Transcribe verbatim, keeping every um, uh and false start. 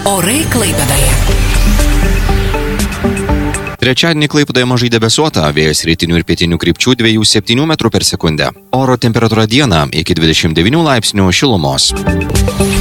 Orai Klaipėdoje. Trečiadienį Klaipėdoje mažai debesuota, vėjas rytinių ir pietinių krypčių dviejų septynių metrų per sekundę. Oro temperatūra dieną iki dvidešimt devynių laipsnių šilumos.